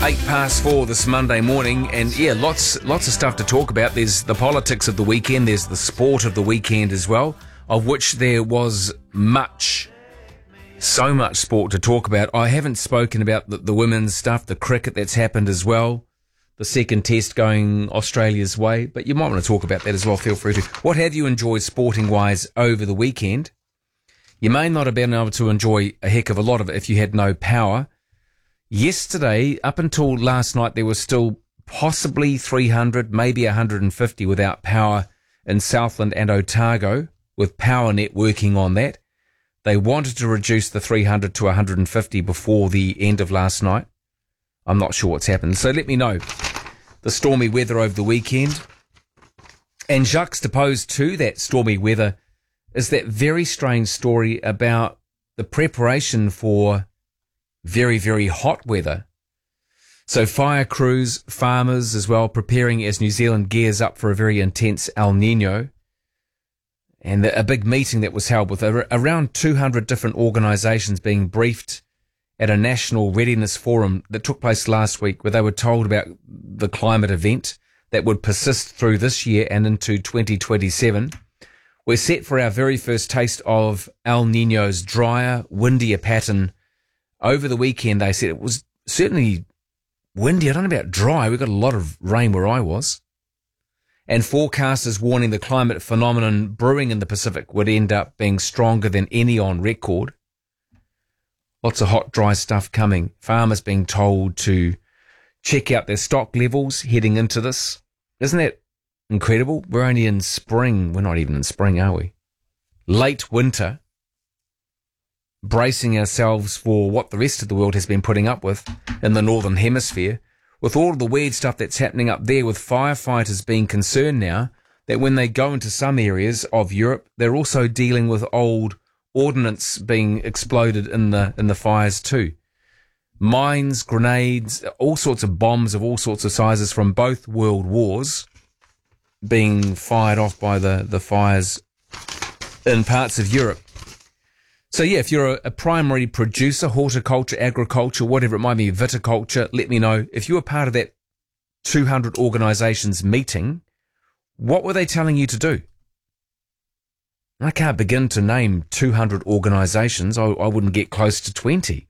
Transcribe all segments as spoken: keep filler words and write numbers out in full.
Eight past four this Monday morning, and yeah, lots lots of stuff to talk about. There's the politics of the weekend, there's the sport of the weekend as well, of which there was much, so much sport to talk about. I haven't spoken about the, the women's stuff, the cricket that's happened as well, the second test going Australia's way, but you might want to talk about that as well, feel free to. What have you enjoyed sporting-wise over the weekend? You may not have been able to enjoy a heck of a lot of it if you had no power. Yesterday, up until last night, there was still possibly three hundred, maybe one hundred fifty without power in Southland and Otago, with PowerNet working on that. They wanted to reduce the three hundred to one hundred fifty before the end of last night. I'm not sure what's happened, so let me know. The stormy weather over the weekend. And juxtaposed to that stormy weather is that very strange story about the preparation for very, very hot weather. So fire crews, farmers as well, preparing as New Zealand gears up for a very intense El Nino. And a big meeting that was held with around two hundred different organisations being briefed at a national readiness forum that took place last week, where they were told about the climate event that would persist through this year and into twenty twenty-seven. We're set for our very first taste of El Nino's drier, windier pattern. Over the weekend, they said it was certainly windy. I don't know about dry. We got a lot of rain where I was. And forecasters warning the climate phenomenon brewing in the Pacific would end up being stronger than any on record. Lots of hot, dry stuff coming. Farmers being told to check out their stock levels heading into this. Isn't that incredible? We're only in spring. We're not even in spring, are we? Late winter. Bracing ourselves for what the rest of the world has been putting up with in the Northern Hemisphere, with all of the weird stuff that's happening up there, with firefighters being concerned now that when they go into some areas of Europe, they're also dealing with old ordnance being exploded in the in the fires too. Mines, grenades, all sorts of bombs of all sorts of sizes from both world wars being fired off by the, the fires in parts of Europe. So yeah, if you're a, a primary producer, horticulture, agriculture, whatever it might be, viticulture, let me know. If you were part of that two hundred organisations meeting, what were they telling you to do? I can't begin to name two hundred organisations. I, I wouldn't get close to twenty.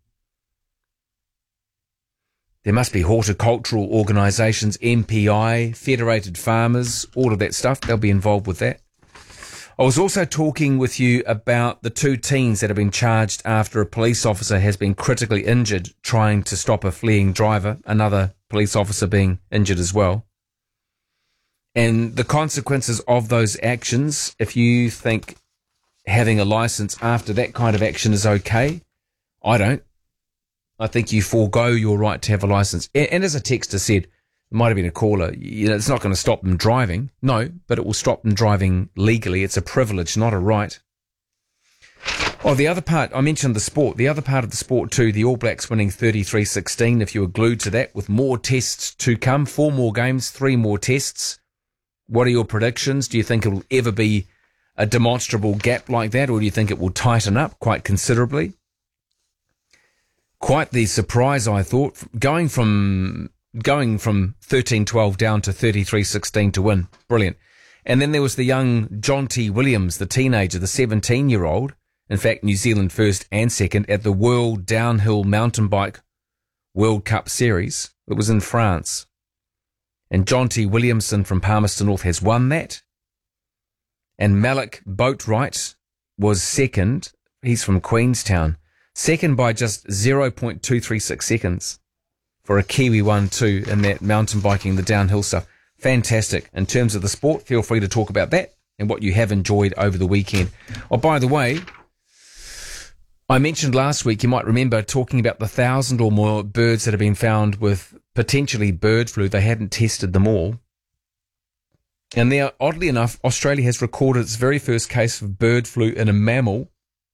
There must be horticultural organisations, M P I, Federated Farmers, all of that stuff. They'll be involved with that. I was also talking with you about the two teens that have been charged after a police officer has been critically injured trying to stop a fleeing driver, another police officer being injured as well. And the consequences of those actions, if you think having a licence after that kind of action is okay, I don't. I think you forego your right to have a licence. And as a texter said, it might have been a caller, you know, it's not going to stop them driving. No, but it will stop them driving legally. It's a privilege, not a right. Oh, the other part, I mentioned the sport. The other part of the sport too, the All Blacks winning thirty-three sixteen, if you were glued to that, with more tests to come, four more games, three more tests. What are your predictions? Do you think it will ever be a demonstrable gap like that, or do you think it will tighten up quite considerably? Quite the surprise, I thought, going from going from thirteen twelve down to thirty-three sixteen to win. Brilliant. And then there was the young Jonty Williams, the teenager, the seventeen-year-old, in fact, New Zealand first and second at the World Downhill Mountain Bike World Cup Series. It was in France. And Jonty Williamson from Palmerston North has won that. And Malik Boatwright was second. He's from Queenstown. Second by just zero point two three six seconds. For a Kiwi one too in that mountain biking, the downhill stuff. Fantastic. In terms of the sport, feel free to talk about that and what you have enjoyed over the weekend. Oh, by the way, I mentioned last week, you might remember talking about the thousand or more birds that have been found with potentially bird flu. They hadn't tested them all. And there, oddly enough, Australia has recorded its very first case of bird flu in a mammal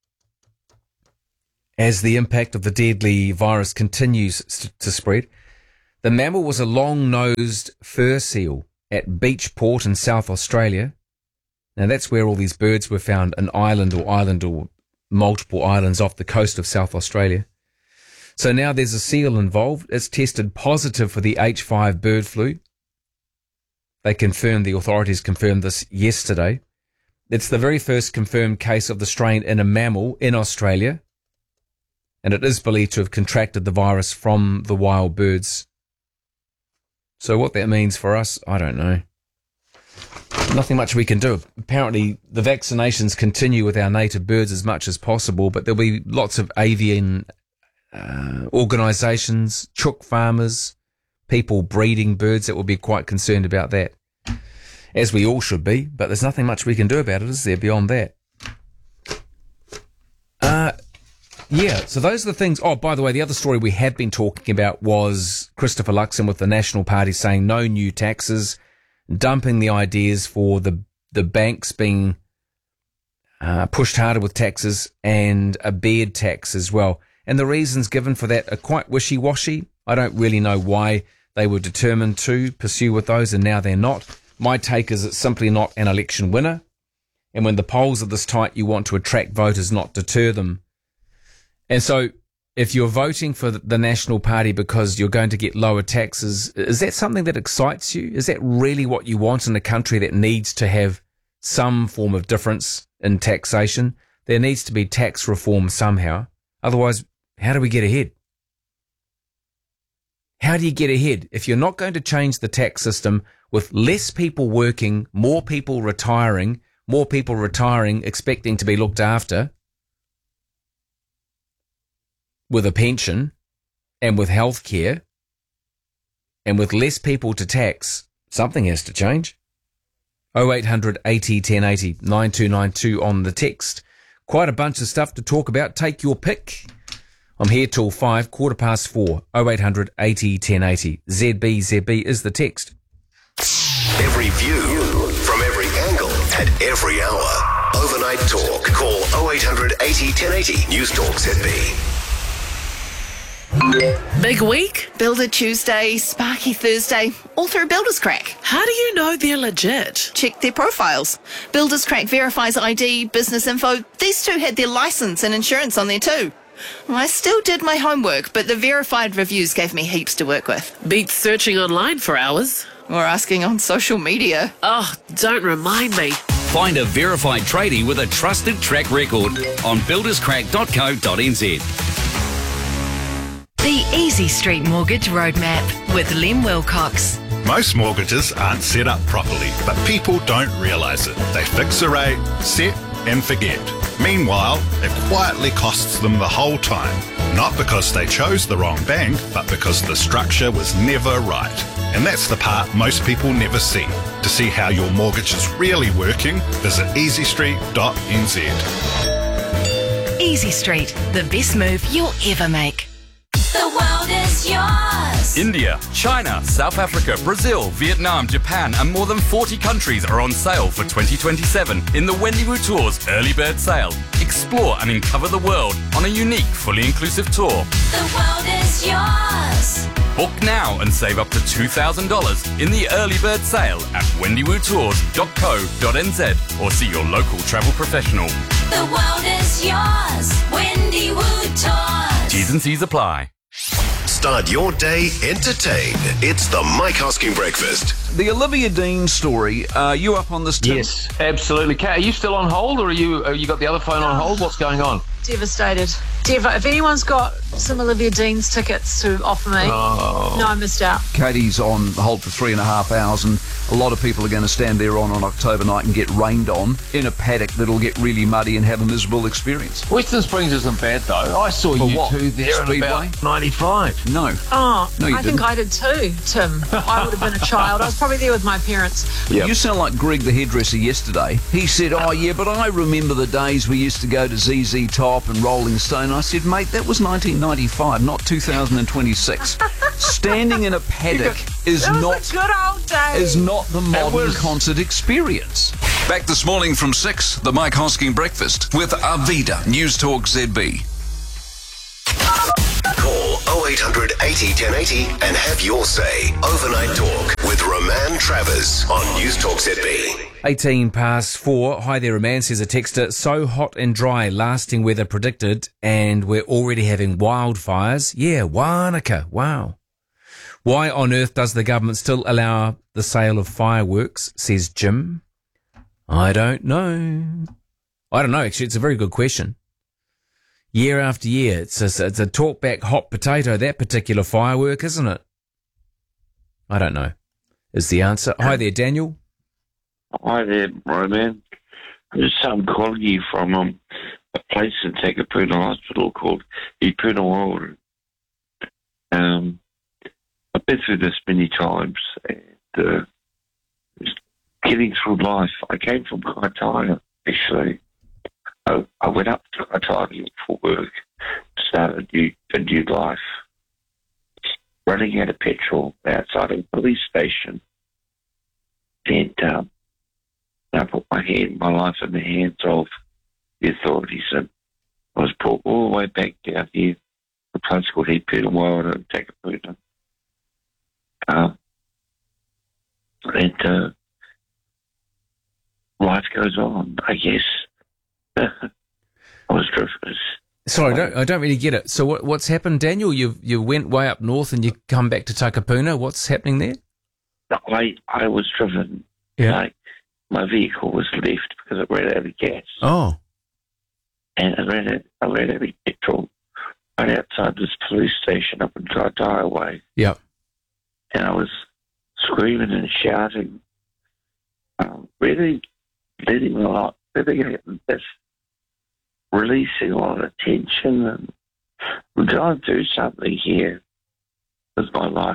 as the impact of the deadly virus continues to spread. The mammal was a long-nosed fur seal at Beachport in South Australia. Now, that's where all these birds were found, an island or island or multiple islands off the coast of South Australia. So now there's a seal involved. It's tested positive for the H five bird flu. They confirmed, the authorities confirmed this yesterday. It's the very first confirmed case of the strain in a mammal in Australia, and it is believed to have contracted the virus from the wild birds. So what that means for us, I don't know. Nothing much we can do. Apparently, the vaccinations continue with our native birds as much as possible, but there'll be lots of avian uh, organisations, chook farmers, people breeding birds that will be quite concerned about that, as we all should be, but there's nothing much we can do about it, is there, beyond that? Uh, yeah, so those are the things. Oh, by the way, the other story we have been talking about was Christopher Luxon with the National Party saying no new taxes, dumping the ideas for the the banks being uh, pushed harder with taxes and a bed tax as well. And the reasons given for that are quite wishy-washy. I don't really know why they were determined to pursue with those and now they're not. My take is it's simply not an election winner. And when the polls are this tight, you want to attract voters, not deter them. And so if you're voting for the National Party because you're going to get lower taxes, is that something that excites you? Is that really what you want in a country that needs to have some form of difference in taxation? There needs to be tax reform somehow. Otherwise, how do we get ahead? How do you get ahead if you're not going to change the tax system with less people working, more people retiring, more people retiring expecting to be looked after with a pension and with health care and with less people to tax? Something has to change. oh eight hundred eighty ten eighty, nine two nine two on the text. Quite a bunch of stuff to talk about. Take your pick. I'm here till five, quarter past four. oh eight hundred eighty ten eighty. Z B Z B is the text. Every view, from every angle, at every hour. Overnight Talk. Call oh eight hundred eighty ten eighty. News Talk Z B. Big week? Builder Tuesday, Sparky Thursday, all through Builders Crack. How do you know they're legit? Check their profiles. Builders Crack verifies I D, business info. These two had their license and insurance on there too. I still did my homework, but the verified reviews gave me heaps to work with. Beats searching online for hours. Or asking on social media. Oh, don't remind me. Find a verified tradie with a trusted track record on builders crack dot co dot n z. The Easy Street Mortgage Roadmap with Lem Wilcox. Most mortgages aren't set up properly, but people don't realise it. They fix a rate, set and forget. Meanwhile, it quietly costs them the whole time. Not because they chose the wrong bank, but because the structure was never right. And that's the part most people never see. To see how your mortgage is really working, visit easy street dot n z. Easy Street, the best move you'll ever make. The world is yours. India, China, South Africa, Brazil, Vietnam, Japan and more than forty countries are on sale for twenty twenty-seven in the Wendiwoo Tours Early Bird Sale. Explore and uncover the world on a unique, fully inclusive tour. The world is yours. Book now and save up to two thousand dollars in the Early Bird Sale at wendiwoo tours dot co dot n z or see your local travel professional. The world is yours. Wendiwoo Tours. T's and C's apply. Start your day entertained. It's the Mike Hosking Breakfast. The Olivia Dean story, are you up on this, Tim? Yes, absolutely. Kate, are you still on hold, or are you are you got the other phone on hold? What's going on? Devastated. Dev- if anyone's got some Olivia Dean's tickets to offer me, Oh. no, I missed out. Katie's on hold for three and a half hours, and a lot of people are going to stand there on on October night and get rained on in a paddock that'll get really muddy and have a miserable experience. Western Springs isn't bad, though. I saw For you what? two there in Speedway? about ninety-five. No. Oh, No, you I think didn't. I did too, Tim. I would have been a child. I was probably there with my parents. Yep. You sound like Greg the hairdresser yesterday. He said, oh yeah, but I remember the days we used to go to Z Z Top and Rolling Stone. I said, mate, that was nineteen ninety-five, not two thousand twenty-six. Standing in a paddock is It was not a good old day. is not the modern was- concert experience. Back this morning from six, the Mike Hosking Breakfast with Arvida, News Talk Z B. Call oh eight hundred eighty ten eighty and have your say. Overnight Talk with Roman Travers on News Talk Z B. eighteen past four. Hi there, Roman, says a texter. So hot and dry, lasting weather predicted, and we're already having wildfires. Yeah, Wanaka. Wow. Why on earth does the government still allow the sale of fireworks, says Jim. I don't know. I don't know, actually. It's a very good question. Year after year, it's a, it's a talk-back hot potato, that particular firework, isn't it? I don't know, is the answer. Hi there, Daniel. Hi there, Roman. I'm just um, calling you from um, a place in Takapuna Hospital called Ipuna World. Um, I've been through this many times, and uh, just getting through life. I came from Kaitaia, actually. I, I went up to Kaitaia for work, started a new, a new life, running out of petrol outside of a police station, and um, I put my hand, my life in the hands of the authorities, and I was brought all the way back down here, a place called Ipuna World in Takapuna. Um, and uh, life goes on, I guess. I was driven. Sorry, I don't, I don't really get it. So what, what's happened, Daniel? You you went way up north and you come back to Takapuna. What's happening there? I I was driven. Yeah. Like, my vehicle was left because it ran out of gas. Oh. And I ran out, I ran out of petrol right outside this police station up in Kaitaia Way. Yeah. And I was screaming and shouting, um, really letting a lot, letting this, releasing a lot of tension, and I'm trying to do something here with my life.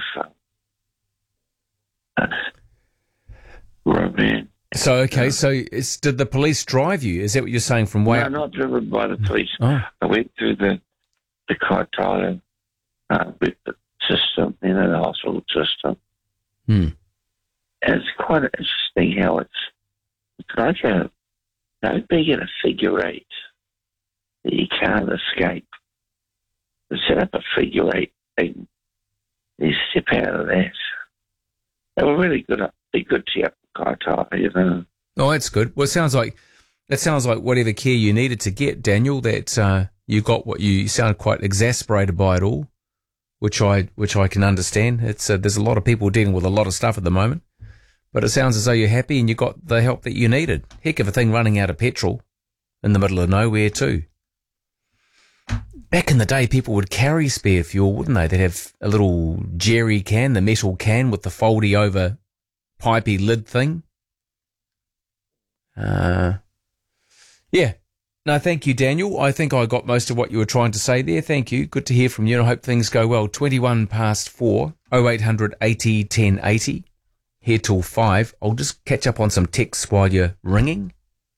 Uh, Roman. So, okay, so it's, did the police drive you? Is that what you're saying from way No, up? not driven by the police. Oh. I went through the, the Kaitaia uh, with the system, you know, the hospital system. Hmm. And it's quite interesting how it's, it's like a, you know, being in a figure eight that you can't escape. To set up a figure eight thing, you step out of that. They were really good up, be good to you up in Kaitaia, you know. Oh, that's good. Well, it sounds like, that sounds like whatever care you needed to get, Daniel, that uh, you got what you, you sound quite exasperated by it all, which I which I can understand. It's uh, there's a lot of people dealing with a lot of stuff at the moment, but it sounds as though you're happy and you got the help that you needed. Heck of a thing running out of petrol in the middle of nowhere too. Back in the day, people would carry spare fuel, wouldn't they? They'd have a little jerry can, the metal can with the foldy over pipey lid thing. Uh, yeah. No, thank you, Daniel. I think I got most of what you were trying to say there. Thank you. Good to hear from you, and I hope things go well. twenty-one past four, oh eight hundred eighty ten eighty. Here till five. I'll just catch up on some texts while you're ringing.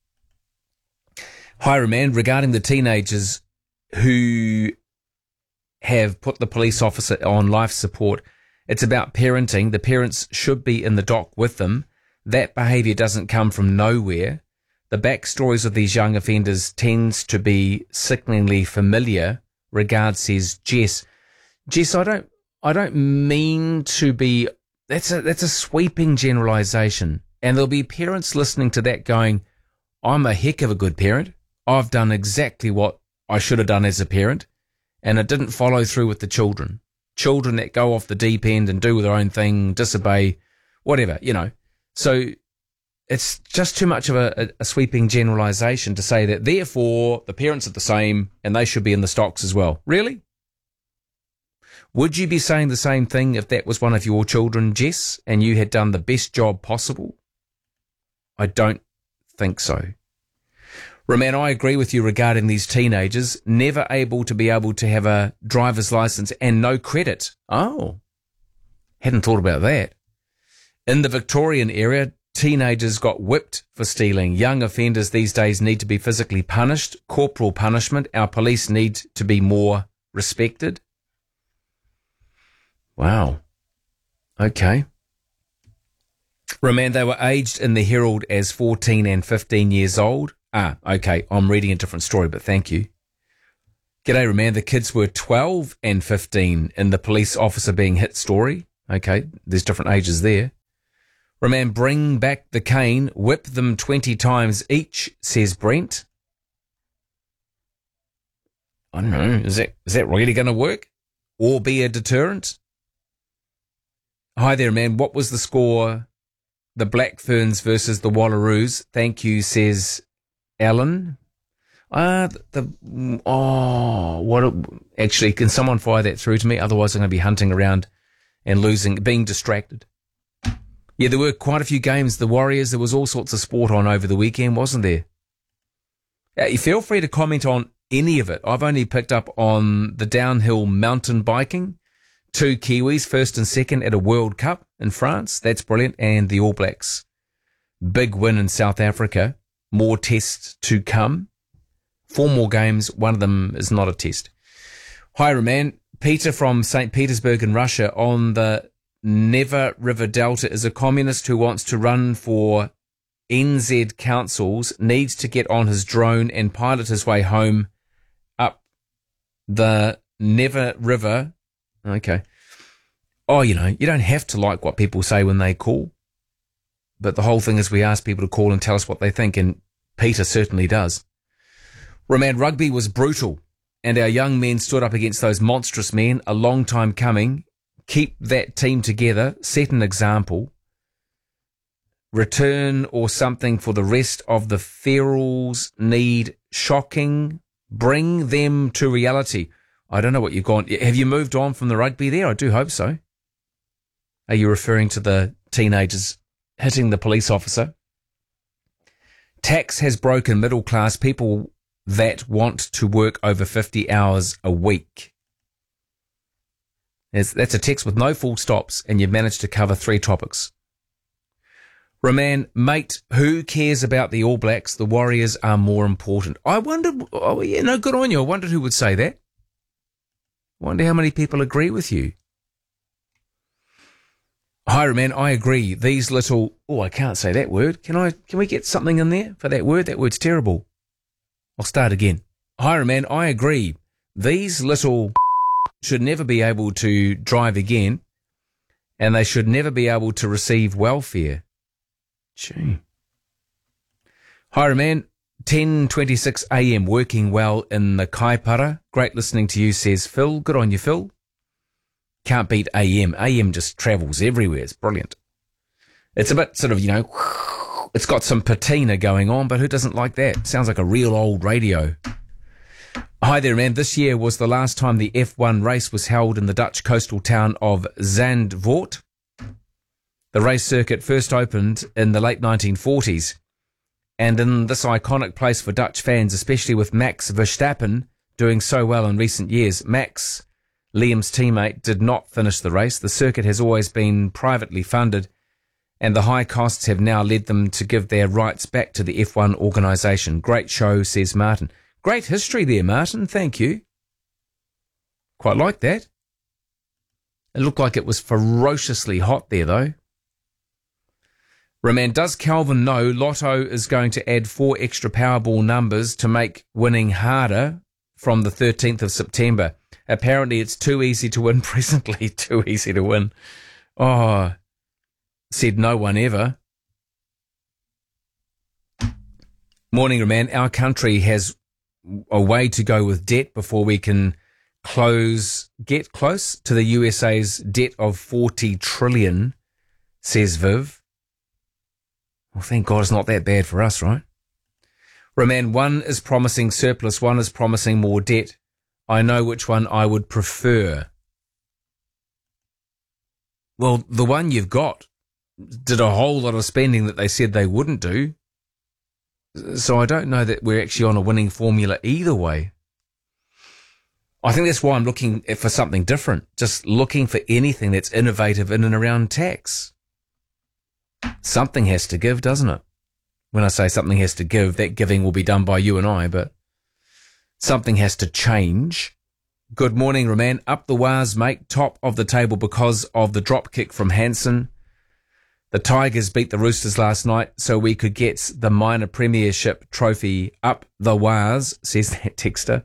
Hi, Roman. Regarding the teenagers who have put the police officer on life support, it's about parenting. The parents should be in the dock with them. That behaviour doesn't come from nowhere. The backstories of these young offenders tends to be sickeningly familiar. Regards, says Jess. Jess, I don't, I don't mean to be. That's a that's a sweeping generalisation, and there'll be parents listening to that going, "I'm a heck of a good parent. I've done exactly what I should have done as a parent, and it didn't follow through with the children. Children that go off the deep end and do their own thing, disobey, whatever, you know." So it's just too much of a, a sweeping generalisation to say that therefore the parents are the same and they should be in the stocks as well. Really? Would you be saying the same thing if that was one of your children, Jess, and you had done the best job possible? I don't think so. Roman, I agree with you regarding these teenagers, never able to be able to have a driver's license and no credit. Oh, hadn't thought about that. In the Victorian area, teenagers got whipped for stealing. Young offenders these days need to be physically punished, corporal punishment. Our police need to be more respected. Wow. Okay. Roman, they were aged in the Herald as fourteen and fifteen years old. Ah, okay. I'm reading a different story, but thank you. G'day, Roman. The kids were twelve and fifteen in the police officer being hit story. Okay, there's different ages there. Roman, bring back the cane, whip them twenty times each, says Brent. I don't know, is that, is that really going to work? Or be a deterrent? Hi there, man. What was the score? The Black Ferns versus the Wallaroos. Thank you, says Alan. Uh, the, the oh, what? A, actually, can someone fire that through to me? Otherwise, I'm going to be hunting around and losing, being distracted. Yeah, there were quite a few games. The Warriors, there was all sorts of sport on over the weekend, wasn't there? Uh, you feel free to comment on any of it. I've only picked up on the downhill mountain biking. Two Kiwis, first and second at a World Cup in France. That's brilliant. And the All Blacks. Big win in South Africa. More tests to come. Four more games. One of them is not a test. Hi, Roman. Peter from Saint Petersburg in Russia on the Neva River Delta is a communist who wants to run for N Z councils, needs to get on his drone and pilot his way home up the Neva River. Okay. Oh, you know, you don't have to like what people say when they call. But the whole thing is we ask people to call and tell us what they think, and Peter certainly does. Roman, rugby was brutal, and our young men stood up against those monstrous men. A long time coming. Keep that team together. Set an example. Return or something for the rest of the ferals need shocking. Bring them to reality. I don't know what you've gone. Have you moved on from the rugby there? I do hope so. Are you referring to the teenagers hitting the police officer? Tax has broken middle class people that want to work over fifty hours a week. That's a text with no full stops, and you've managed to cover three topics. Roman, mate, who cares about the All Blacks? The Warriors are more important. I wondered, oh yeah, no, good on you. I wondered who would say that. I wonder how many people agree with you. Hi, Roman, I agree. These little, oh, I can't say that word. Can I, can we get something in there for that word? That word's terrible. I'll start again. Hi, Roman, I agree. These little should never be able to drive again, and they should never be able to receive welfare. Gee. Hi, Roman. ten twenty-six a.m. working well in the Kaipara. Great listening to you, says Phil. Good on you, Phil. Can't beat A M. A M just travels everywhere. It's brilliant. It's a bit sort of, you know, it's got some patina going on, but who doesn't like that? Sounds like a real old radio. Hi there, man. This year was the last time the F one race was held in the Dutch coastal town of Zandvoort. The race circuit first opened in the late nineteen forties. And in this iconic place for Dutch fans, especially with Max Verstappen doing so well in recent years, Max, Liam's teammate, did not finish the race. The circuit has always been privately funded, and the high costs have now led them to give their rights back to the F one organisation. Great show, says Martin. Great history there, Martin. Thank you. Quite like that. It looked like it was ferociously hot there, though. Roman, does Calvin know Lotto is going to add four extra Powerball numbers to make winning harder from the thirteenth of September? Apparently it's too easy to win presently. Too easy to win. Oh, said no one ever. Morning, Roman. Our country has a way to go with debt before we can close, get close to the U S A's debt of forty trillion, says Viv. Well, thank God it's not that bad for us, right? Roman, one is promising surplus, one is promising more debt. I know which one I would prefer. Well, the one you've got did a whole lot of spending that they said they wouldn't do. So I don't know that we're actually on a winning formula either way. I think that's why I'm looking for something different. Just looking for anything that's innovative in and around tax. Something has to give, doesn't it? When I say something has to give, that giving will be done by you and I, but something has to change. Good morning, Roman. Up the wires, mate. Top of the table because of the drop kick from Hansen. The Tigers beat the Roosters last night, so we could get the minor premiership trophy up the wires, says that texter.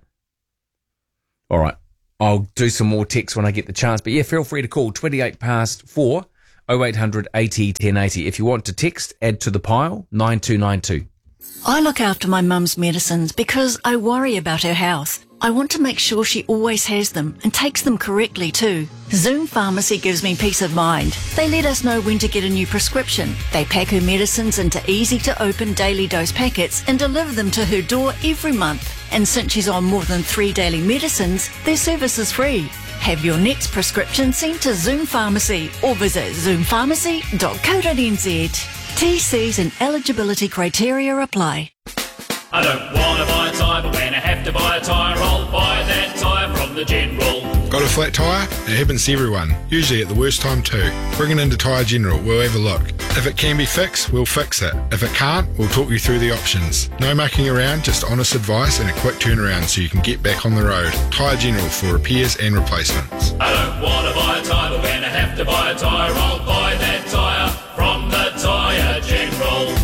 All right. I'll do some more texts when I get the chance. But yeah, feel free to call twenty-eight past four, oh eight hundred eighty ten eighty. If you want to text, add to the pile, nine two nine two. I look after my mum's medicines because I worry about her health. I want to make sure she always has them and takes them correctly too. Zoom Pharmacy gives me peace of mind. They let us know when to get a new prescription. They pack her medicines into easy-to-open daily dose packets and deliver them to her door every month. And since she's on more than three daily medicines, their service is free. Have your next prescription sent to Zoom Pharmacy or visit zoom pharmacy dot co dot n z. T Cs and eligibility criteria apply. I don't want to buy a tyre, but when I have to buy a tyre, I'll buy that tyre from the General. Got a flat tyre? It happens to everyone, usually at the worst time too. Bring it into Tyre General, we'll have a look. If it can be fixed, we'll fix it. If it can't, we'll talk you through the options. No mucking around, just honest advice and a quick turnaround so you can get back on the road. Tyre General for repairs and replacements. I don't want to buy a tyre, but when I have to buy a tyre, I'll buy that tyre from the Tyre General.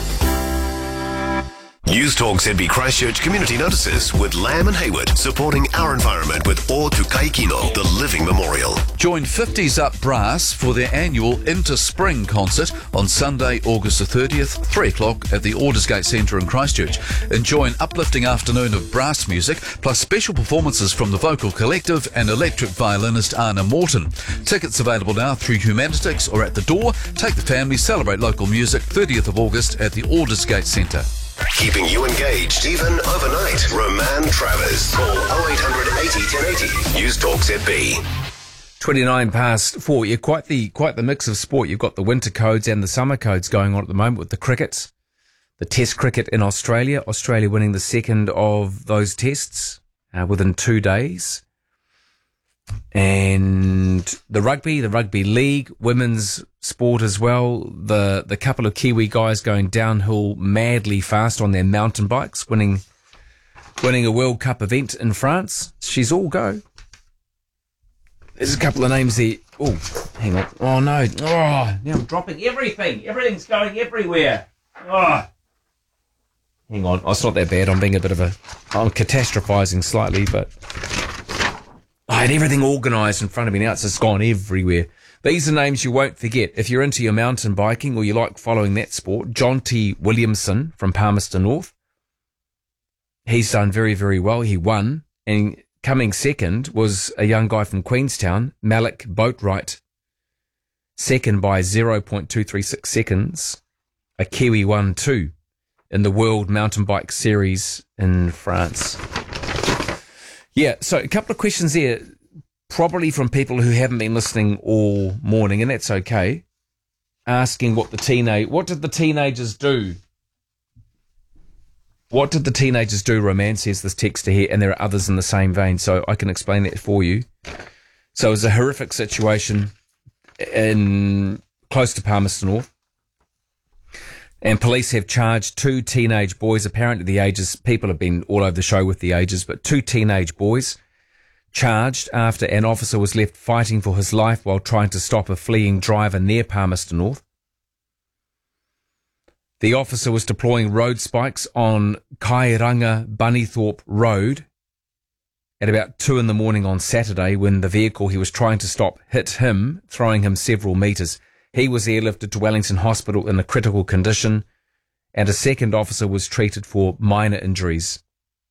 News Talk Z B Christchurch Community Notices with Lamb and Hayward, supporting our environment with O Tukai Kino, the Living Memorial. Join fifties Up Brass for their annual Into Spring concert on Sunday, August the thirtieth, three o'clock at the Aldersgate Centre in Christchurch. Enjoy an uplifting afternoon of brass music, plus special performances from the Vocal Collective and electric violinist Anna Morton. Tickets available now through Humanitics or at the door. Take the family, celebrate local music, thirtieth of August at the Aldersgate Centre. Keeping you engaged even overnight. Roman Travers. Call oh eight hundred eighty ten eighty. News Talk Z B. twenty-nine past four. Yeah, quite the quite the mix of sport. You've got the winter codes and the summer codes going on at the moment with the cricket, the Test cricket in Australia. Australia winning the second of those tests uh, within two days. And the rugby, the rugby league, women's sport as well. The the couple of Kiwi guys going downhill madly fast on their mountain bikes, winning winning a World Cup event in France. She's all go. There's a couple of names there. Oh, hang on. Oh no. Oh, now I'm dropping everything. Everything's going everywhere. Oh. Hang on. Oh, it's not that bad. I'm being a bit of a... I'm catastrophizing slightly, but... I had everything organised in front of me. Now it's just gone everywhere. These are names you won't forget. If you're into your mountain biking or you like following that sport, Jonty Williamson from Palmerston North. He's done very, very well. He won. And coming second was a young guy from Queenstown, Malik Boatwright. Second by zero point two three six seconds. A Kiwi won too in the World Mountain Bike Series in France. Yeah, so a couple of questions there, probably from people who haven't been listening all morning, and that's okay. Asking what the teenage, what did the teenagers do? What did the teenagers do, Roman, says this texter here, and there are others in the same vein, so I can explain that for you. So it was a horrific situation in close to Palmerston North. And police have charged two teenage boys, apparently the ages, people have been all over the show with the ages, but two teenage boys charged after an officer was left fighting for his life while trying to stop a fleeing driver near Palmerston North. The officer was deploying road spikes on Kairanga Bunnythorpe Road at about two in the morning on Saturday when the vehicle he was trying to stop hit him, throwing him several metres. He was airlifted to Wellington Hospital in a critical condition, and a second officer was treated for minor injuries.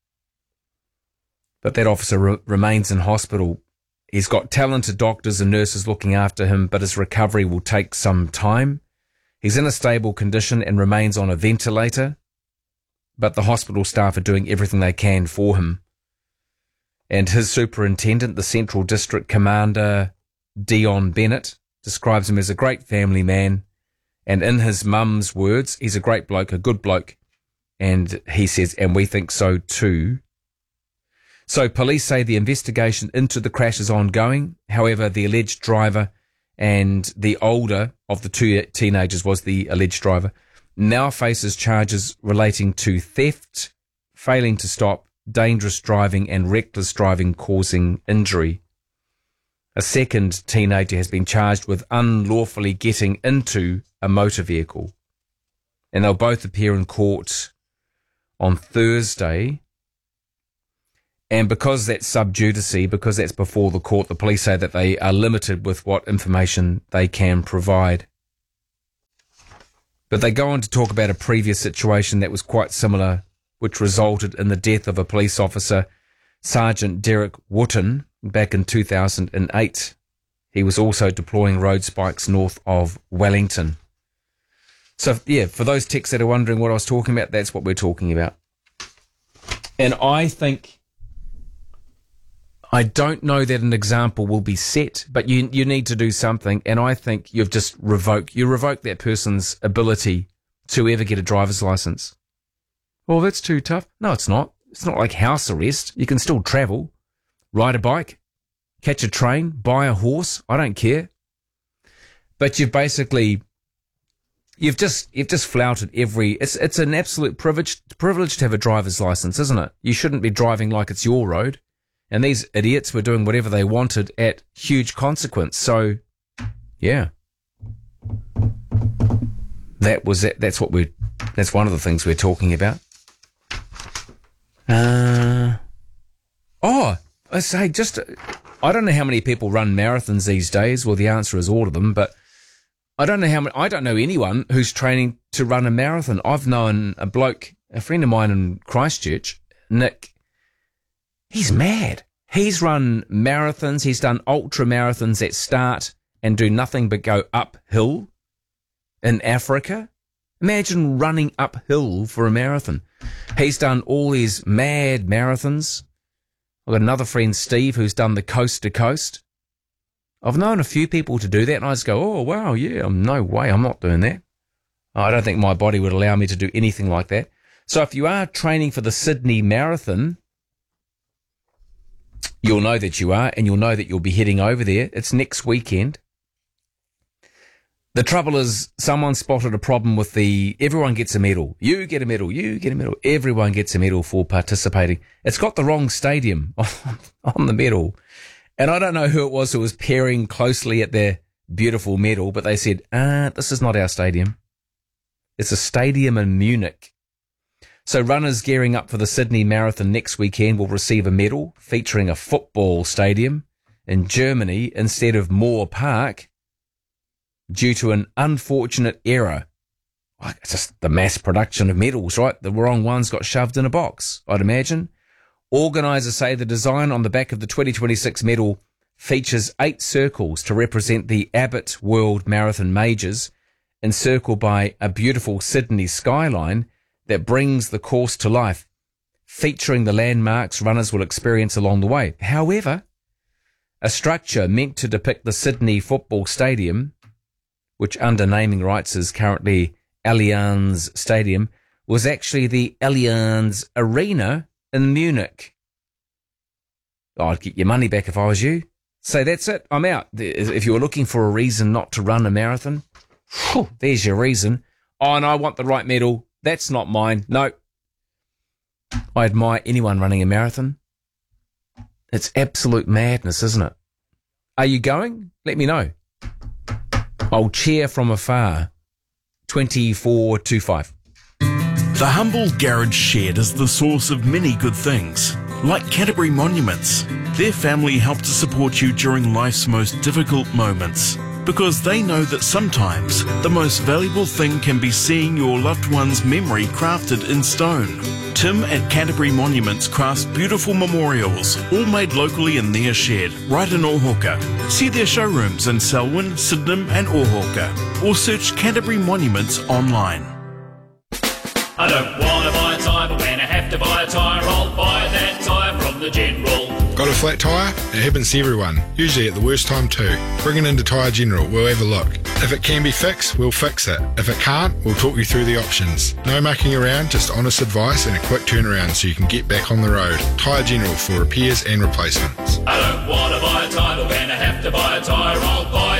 But that officer re- remains in hospital. He's got talented doctors and nurses looking after him, but his recovery will take some time. He's in a stable condition and remains on a ventilator, but the hospital staff are doing everything they can for him. And his superintendent, the Central District Commander, Dion Bennett, describes him as a great family man, and in his mum's words, he's a great bloke, a good bloke, and he says, and we think so too. So police say the investigation into the crash is ongoing. However, the alleged driver and the older of the two teenagers was the alleged driver, now faces charges relating to theft, failing to stop, dangerous driving and reckless driving causing injury. A second teenager has been charged with unlawfully getting into a motor vehicle. And they'll both appear in court on Thursday. And because that's sub judice, because that's before the court, the police say that they are limited with what information they can provide. But they go on to talk about a previous situation that was quite similar, which resulted in the death of a police officer, Sergeant Derek Wotton, back in two thousand eight. He was also deploying road spikes north of Wellington. So, yeah, for those techs that are wondering what I was talking about, that's what we're talking about. And I think... I don't know that an example will be set, but you you need to do something, and I think you've just revoked, you revoke that person's ability to ever get a driver's license. Well, that's too tough. No, it's not. It's not like house arrest. You can still travel, ride a bike, catch a train, buy a horse. I don't care. But you've basically, you've just you've just flouted every. It's it's an absolute privilege privilege to have a driver's license, isn't it? You shouldn't be driving like it's your road. And these idiots were doing whatever they wanted at huge consequence. So, yeah, that was it. That's what we're. That's one of the things we're talking about. Uh, oh, I say just. I don't know how many people run marathons these days. Well, the answer is all of them. But I don't know how many. I don't know anyone who's training to run a marathon. I've known a bloke, a friend of mine in Christchurch, Nick. He's mad. He's run marathons. He's done ultra marathons that start and do nothing but go uphill in Africa. Imagine running uphill for a marathon. He's done all these mad marathons. I've got another friend, Steve, who's done the coast to coast. I've known a few people to do that, and I just go, oh, wow, yeah, no way, I'm not doing that. I don't think my body would allow me to do anything like that. So if you are training for the Sydney Marathon, you'll know that you are, and you'll know that you'll be heading over there. It's next weekend. The trouble is, someone spotted a problem with the, everyone gets a medal. You get a medal, you get a medal. Everyone gets a medal for participating. It's got the wrong stadium on the medal. And I don't know who it was who was peering closely at their beautiful medal, but they said, ah, this is not our stadium. It's a stadium in Munich. So runners gearing up for the Sydney Marathon next weekend will receive a medal featuring a football stadium in Germany instead of Moore Park due to an unfortunate error. It's just the mass production of medals, right? The wrong ones got shoved in a box, I'd imagine. Organisers say the design on the back of the twenty twenty-six medal features eight circles to represent the Abbott World Marathon Majors, encircled by a beautiful Sydney skyline that brings the course to life, featuring the landmarks runners will experience along the way. However, a structure meant to depict the Sydney Football Stadium, which under naming rights is currently Allianz Stadium, was actually the Allianz Arena in Munich. Oh, I'd get your money back if I was you. So that's it. I'm out. If you were looking for a reason not to run a marathon, whew, there's your reason. Oh, and I want the right medal. That's not mine. No. I admire anyone running a marathon. It's absolute madness, isn't it? Are you going? Let me know. I'll cheer from afar. twenty-four twenty-five. The humble garage shed is the source of many good things, like Canterbury Monuments. Their family help to support you during life's most difficult moments, because they know that sometimes the most valuable thing can be seeing your loved one's memory crafted in stone. Tim at Canterbury Monuments crafts beautiful memorials, all made locally in their shed, right in Ohauka. See their showrooms in Selwyn, Sydenham and Ohauka, or search Canterbury Monuments online. I don't want to buy a tyre, but when I have to buy a tyre, I'll buy that tyre from the General. Got a flat tyre? It happens to everyone, usually at the worst time too. Bring it into Tyre General, we'll have a look. If it can be fixed, we'll fix it. If it can't, we'll talk you through the options. No mucking around, just honest advice and a quick turnaround so you can get back on the road. Tyre General for repairs and replacements. I don't want to buy a tyre, but when I have to buy a tyre, I'll buy